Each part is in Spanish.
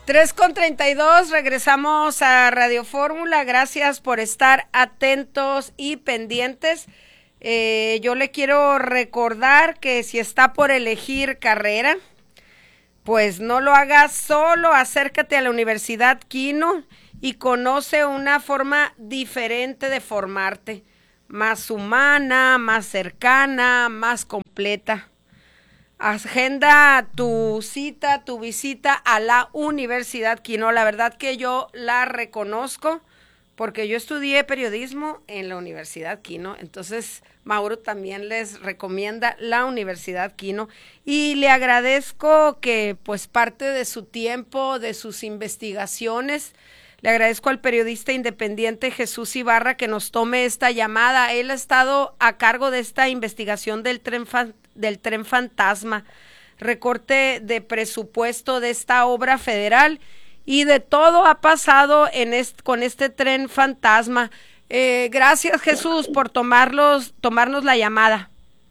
3:32, regresamos a Radio Fórmula. Gracias por estar atentos y pendientes. Yo le quiero recordar que si está por elegir carrera, pues no lo hagas solo, acércate a la Universidad Quino y conoce una forma diferente de formarte, más humana, más cercana, más completa. Agenda tu cita, tu visita a la Universidad Quino. La verdad que yo la reconozco porque yo estudié periodismo en la Universidad Quino. Entonces Mauro también les recomienda la Universidad Quino y le agradezco que pues parte de su tiempo, de sus investigaciones, le agradezco al periodista independiente Jesús Ibarra que nos tome esta llamada. Él ha estado a cargo de esta investigación del tren fantasma, recorte de presupuesto de esta obra federal y de todo ha pasado con este tren fantasma. Gracias Jesús por tomarnos la llamada.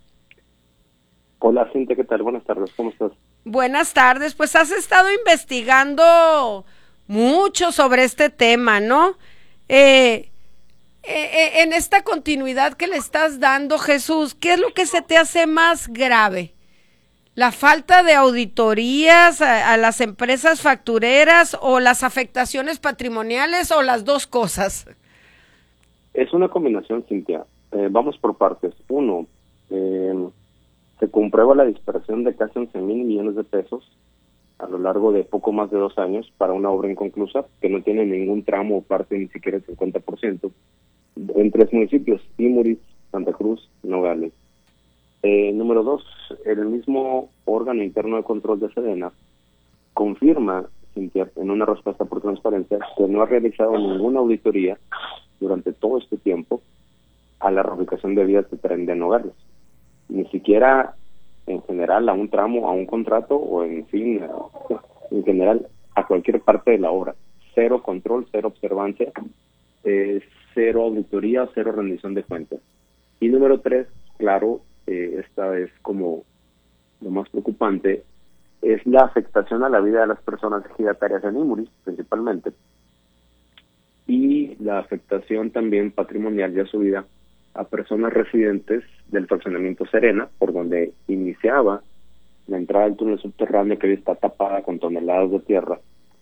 Hola Cintia, ¿qué tal? Buenas tardes, ¿cómo estás? Buenas tardes, pues has estado investigando mucho sobre este tema, ¿no? En esta continuidad que le estás dando, Jesús, ¿qué es lo que se te hace más grave? ¿La falta de auditorías a las empresas factureras o las afectaciones patrimoniales o las dos cosas? Es una combinación, Cintia. Vamos por partes. Uno, se comprueba la dispersión de casi 11,000 millones de pesos a lo largo de poco más de 2 años para una obra inconclusa que no tiene ningún tramo o parte ni siquiera el 50%, en 3 municipios, Imuris, Santa Cruz, Nogales. Número 2, el mismo órgano interno de control de Sedena confirma, Cintia, en una respuesta por transparencia, que no ha realizado ninguna auditoría durante todo este tiempo a la reubicación de vías de tren de Nogales, ni siquiera en general a un tramo, a un contrato o en fin, en general a cualquier parte de la obra. Cero control, cero observancia, cero auditoría, cero rendición de cuentas. Y número 3, claro, esta es como lo más preocupante, es la afectación a la vida de las personas ejidatarias en Imuris, principalmente, y la afectación también patrimonial y a su vida a personas residentes del fraccionamiento Serena, por donde iniciaba la entrada del túnel subterráneo que hoy está tapada con toneladas de tierra.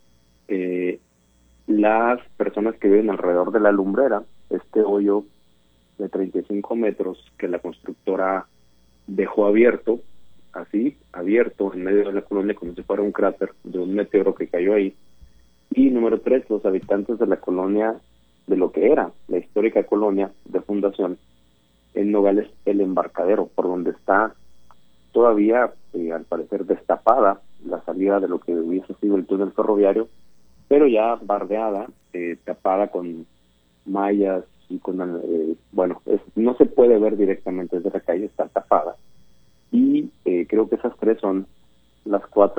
Las personas que viven alrededor de la lumbrera, este hoyo de 35 metros que la constructora dejó abierto, así, abierto en medio de la colonia como si fuera un cráter de un meteoro que cayó ahí. Y número 3, los habitantes de la colonia, de lo que era la histórica colonia de Fundación, en Nogales, el Embarcadero, por donde está todavía, al parecer, destapada la salida de lo que hubiese sido el túnel ferroviario, pero ya bardeada, tapada con mallas y con, no se puede ver directamente desde la calle, está tapada. Y creo que esas 3 son los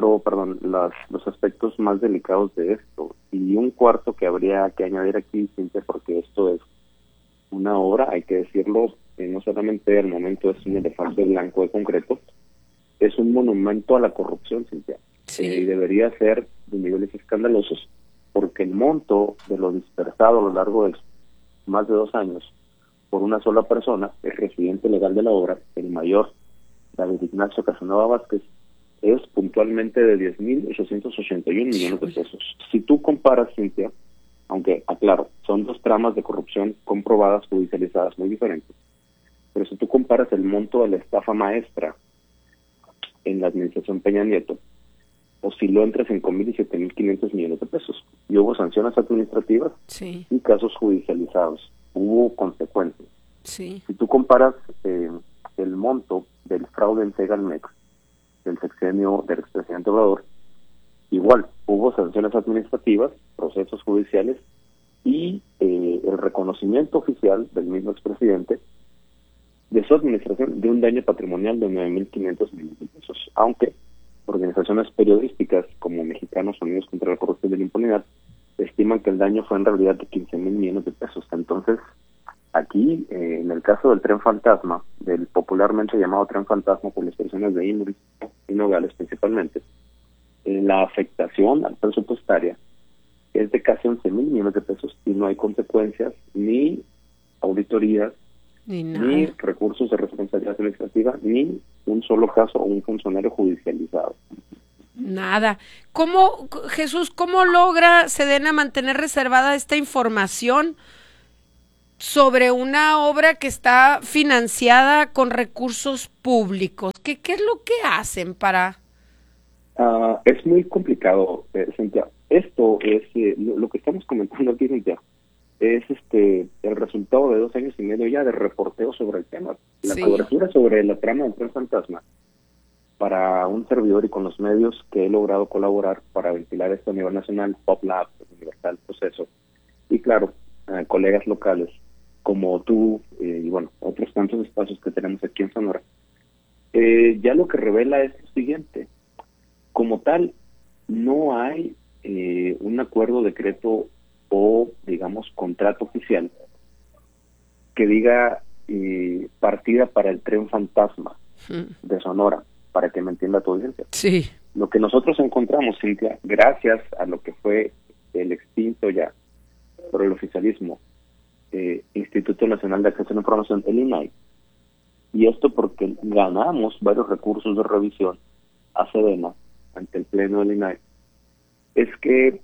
aspectos más delicados de esto. Y un cuarto que habría que añadir aquí, Cintia, porque esto es una obra, hay que decirlo, no solamente al momento es un elefante blanco de concreto, es un monumento a la corrupción, Cintia. Sí. Y debería ser de niveles escandalosos, porque el monto de lo dispersado a lo largo de más de 2 años por una sola persona, el residente legal de la obra, el mayor David Ignacio Casanova Vázquez, es puntualmente de 10,881 millones de pesos. Si tú comparas, Cintia, aunque, aclaro, son 2 tramas de corrupción comprobadas, judicializadas, muy diferentes, pero si tú comparas el monto de la estafa maestra en la administración Peña Nieto, osciló entre 5,000 y 7,500 millones de pesos. Y hubo sanciones administrativas, sí, y casos judicializados. Hubo consecuencias. Sí. Si tú comparas el monto del fraude en Segalmex, del sexenio del expresidente Obrador, igual, hubo sanciones administrativas, procesos judiciales y el reconocimiento oficial del mismo expresidente de su administración de un daño patrimonial de 9,500 millones de pesos, aunque organizaciones periodísticas como Mexicanos Unidos contra la Corrupción y la Impunidad estiman que el daño fue en realidad de 15,000 millones de pesos. Entonces, aquí, en el caso del tren fantasma, del popularmente llamado tren fantasma por las personas de Imuris y Nogales principalmente, la afectación al presupuestaria es de casi 11,000 millones de pesos y no hay consecuencias, ni auditorías, ni recursos de responsabilidad administrativa, ni un solo caso o un funcionario judicializado. Nada. ¿Cómo, Jesús, cómo logra Sedena mantener reservada esta información sobre una obra que está financiada con recursos públicos? ¿Qué es lo que hacen para...? Es muy complicado, Cintia. Esto es, lo que estamos comentando aquí, Cintia, es el resultado de 2 años y medio ya de reporteo sobre el tema. La cobertura sobre la trama del Tren Fantasma para un servidor y con los medios que he logrado colaborar para ventilar esto a nivel nacional, PopLab, Universal Proceso, y claro, colegas locales como tú y bueno, otros tantos espacios que tenemos aquí en Sonora, ya lo que revela es lo siguiente. Como tal, no hay un acuerdo, decreto o, digamos, contrato oficial que diga partida para el Tren Fantasma de Sonora, para que me entienda tu audiencia. Sí. Lo que nosotros encontramos, Cintia, gracias a lo que fue el extinto ya por el oficialismo Instituto Nacional de Acceso a la Información, el INAI, y esto porque ganamos varios recursos de revisión a Sedena ante el Pleno del INAI, es que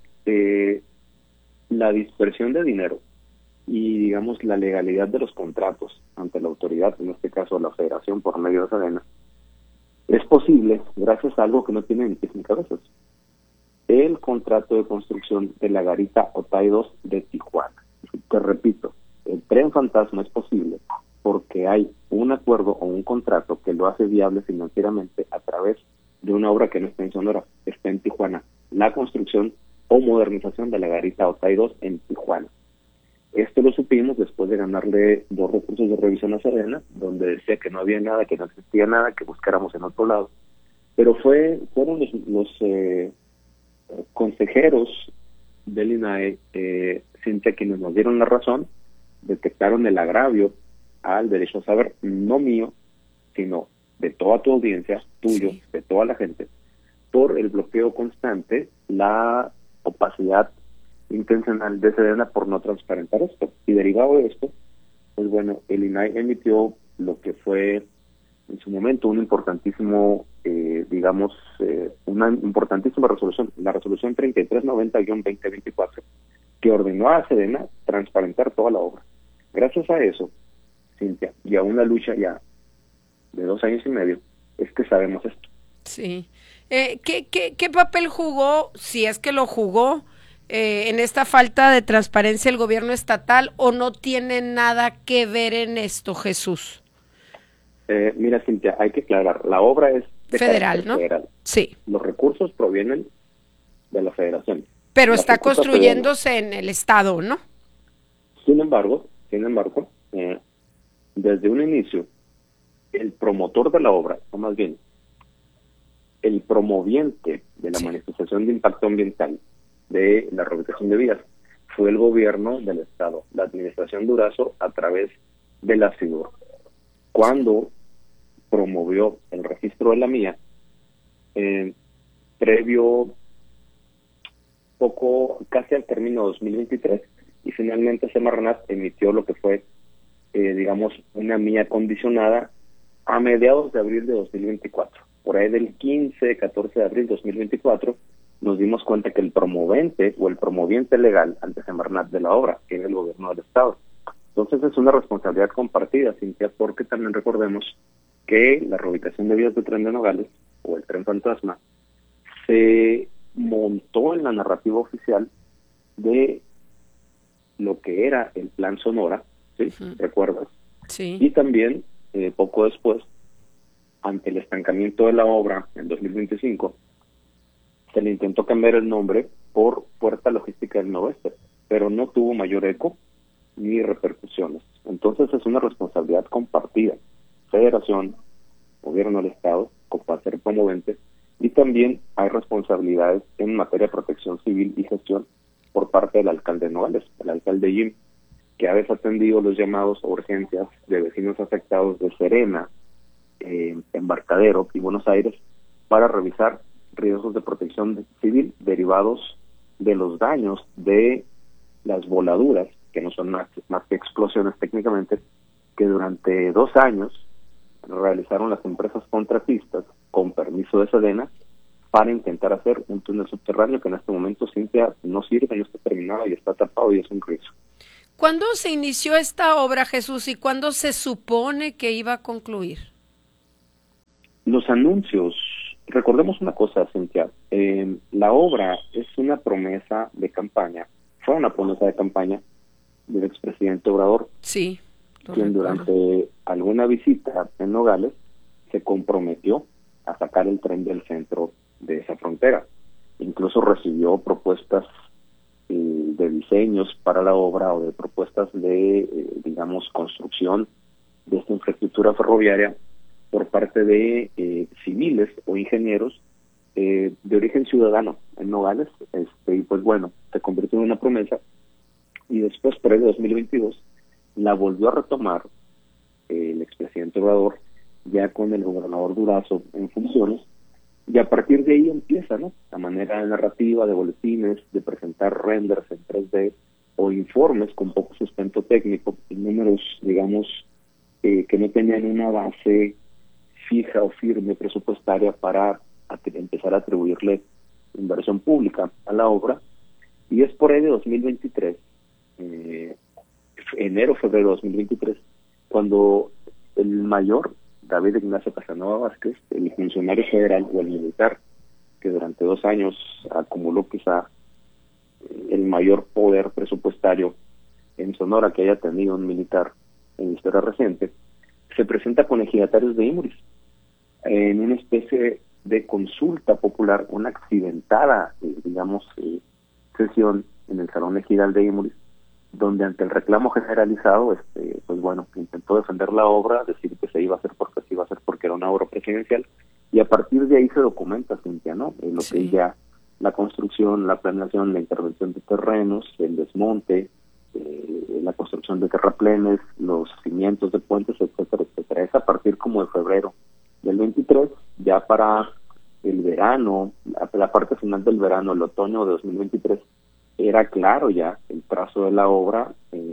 la dispersión de dinero y, digamos, la legalidad de los contratos ante la autoridad, en este caso la Federación por medio de Sedena, es posible gracias a algo que no tiene ni pies ni cabezas. El contrato de construcción de la garita Otay 2 de Tijuana. Te repito, el Tren Fantasma es posible porque hay un acuerdo o un contrato que lo hace viable financieramente a través de una obra que no está en Sonora, está en Tijuana, la construcción o modernización de la garita Otay 2 en Tijuana. Esto lo supimos después de ganarle 2 recursos de revisión a Sedena, donde decía que no había nada, que no existía nada, que buscáramos en otro lado. Pero fueron los consejeros del INAE, Cintia, quienes nos dieron la razón, detectaron el agravio al derecho a saber, no mío, sino de toda tu audiencia, tuyo, de toda la gente, por el bloqueo constante, la opacidad intencional de Sedena por no transparentar esto. Y derivado de esto, pues bueno, el INAI emitió lo que fue en su momento un importantísimo, una importantísima resolución, la resolución 3390-2024, que ordenó a Sedena transparentar toda la obra. Gracias a eso, Cintia, y a una lucha ya de 2 años y medio, es que sabemos esto. Sí. ¿Qué papel jugó, si es que lo jugó, en esta falta de transparencia el gobierno estatal, o no tiene nada que ver en esto, Jesús? Mira, Cintia, hay que aclarar, la obra es de federal, ¿no? Federal. Sí. Los recursos provienen de la federación. Pero está construyéndose en el estado, ¿no? Sin embargo, desde un inicio, el promotor de la obra, o más bien, el promoviente de la manifestación de impacto ambiental de la reubicación de vías, fue el gobierno del estado, la administración Durazo, a través de la CIDUR. Cuando promovió el registro de la mía, previo casi al término de 2023, y finalmente Semarnat emitió lo que fue, una mía condicionada a mediados de abril de 2024. Por ahí del 15-14 de abril de 2024, nos dimos cuenta que el promovente o el promoviente legal ante Semarnat de la obra era el gobierno del estado. Entonces es una responsabilidad compartida, Cintia, porque también recordemos que la reubicación de vías de tren de Nogales, o el Tren Fantasma, se montó en la narrativa oficial de lo que era el Plan Sonora, ¿sí? ¿Recuerdas? Sí. Y también, poco después, ante el estancamiento de la obra en 2025, se le intentó cambiar el nombre por Puerta Logística del Noroeste, pero no tuvo mayor eco ni repercusiones. Entonces es una responsabilidad compartida, Federación, Gobierno del Estado, para ser promovente, y también hay responsabilidades en materia de protección civil y gestión por parte del alcalde de Nogales, el alcalde Jim, que ha desatendido los llamados a urgencias de vecinos afectados de Serena, Embarcadero y Buenos Aires para revisar riesgos de protección civil derivados de los daños de las voladuras, que no son más que explosiones técnicamente, que durante 2 años realizaron las empresas contratistas con permiso de Sedena para intentar hacer un túnel subterráneo que en este momento, Cintia, no sirve, no está terminado y está tapado y es un riesgo. ¿Cuándo se inició esta obra, Jesús, y cuándo se supone que iba a concluir? Los anuncios, recordemos una cosa, Cintia, la obra es una promesa de campaña, fue una promesa de campaña del expresidente Obrador, sí, quien durante alguna visita en Nogales se comprometió a sacar el tren del centro de esa frontera. Incluso recibió propuestas de diseños para la obra o de propuestas de, construcción de esta infraestructura ferroviaria por parte de civiles o ingenieros de origen ciudadano en Nogales, y pues bueno, se convirtió en una promesa, y después, por el 2022, la volvió a retomar el expresidente Obrador, ya con el gobernador Durazo en funciones, y a partir de ahí empieza, ¿no?, la manera narrativa de boletines, de presentar renders en 3D o informes con poco sustento técnico, y números, que no tenían una base fija o firme presupuestaria para empezar a atribuirle inversión pública a la obra. Y es por ahí de 2023, enero, febrero de 2023, cuando el mayor David Ignacio Casanova Vázquez, el funcionario federal o el militar, que durante 2 años acumuló quizá el mayor poder presupuestario en Sonora que haya tenido un militar en la historia reciente, se presenta con ejidatarios de Imuris en una especie de consulta popular, una accidentada, sesión en el Salón Ejidal de Imuris, donde ante el reclamo generalizado, intentó defender la obra, decir que se iba a hacer porque se iba a hacer porque era una obra presidencial, y a partir de ahí se documenta, Cintia, ¿no? Lo que es ya la construcción, la planeación, la intervención de terrenos, el desmonte, la construcción de terraplenes, los cimientos de puentes, etcétera, etcétera. Es a partir como de febrero del 23, ya para el verano, la parte final del verano, el otoño de 2023, era claro ya el trazo de la obra,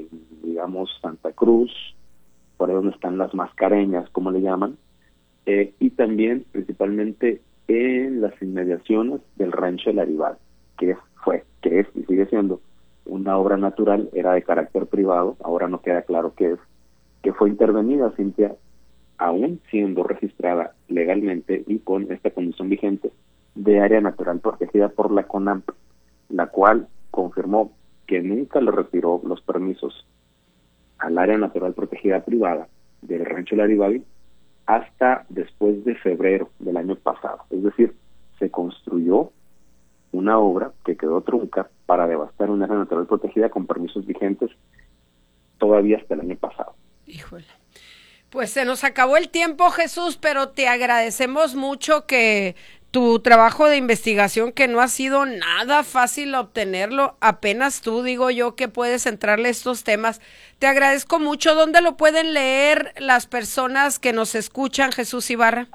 Santa Cruz, por ahí donde están las Mascareñas, como le llaman, y también principalmente en las inmediaciones del rancho El Arival, que es y sigue siendo una obra natural, era de carácter privado, ahora no queda claro qué es, que fue intervenida, Cintia, aún siendo registrada legalmente y con esta condición vigente de área natural protegida por la CONAMP, la cual confirmó que nunca le retiró los permisos al área natural protegida privada del rancho El Arival hasta después de febrero del año pasado. Es decir, se construyó una obra que quedó trunca para devastar un área natural protegida con permisos vigentes todavía hasta el año pasado. Híjole. Pues se nos acabó el tiempo, Jesús, pero te agradecemos mucho que tu trabajo de investigación, que no ha sido nada fácil obtenerlo, apenas tú, digo yo, que puedes entrarle a estos temas. Te agradezco mucho. ¿Dónde lo pueden leer las personas que nos escuchan, Jesús Ibarra?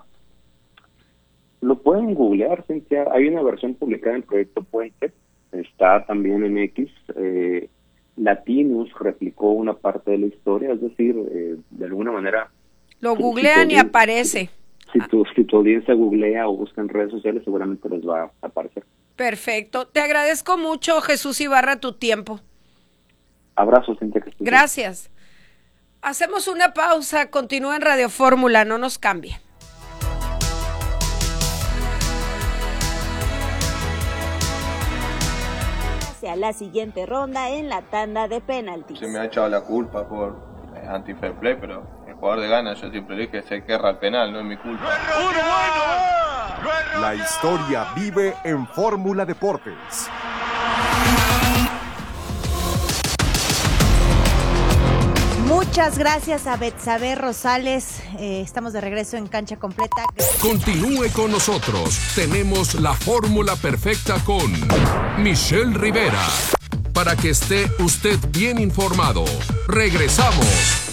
Lo pueden googlear, Cintia. Hay una versión publicada en Proyecto Puente, está también en X. Latinus replicó una parte de la historia, es decir, de alguna manera... Lo googlean y aparece. Si tu audiencia googlea o busca en redes sociales, seguramente les va a aparecer. Perfecto. Te agradezco mucho, Jesús Ibarra, tu tiempo. Abrazos, Cintia. Gracias. Hacemos una pausa. Continúa en Radio Fórmula, no nos cambie. Hacia la siguiente ronda en la tanda de penaltis. Se me ha echado la culpa por anti-fair play, pero el jugador de Ghana, yo siempre le dije, se querra el penal, no es mi culpa. La historia vive en Fórmula Deportes. Muchas gracias a Betsabe Rosales. Estamos de regreso en Cancha Completa. Continúe con nosotros. Tenemos la fórmula perfecta con Michelle Rivera. Para que esté usted bien informado. Regresamos.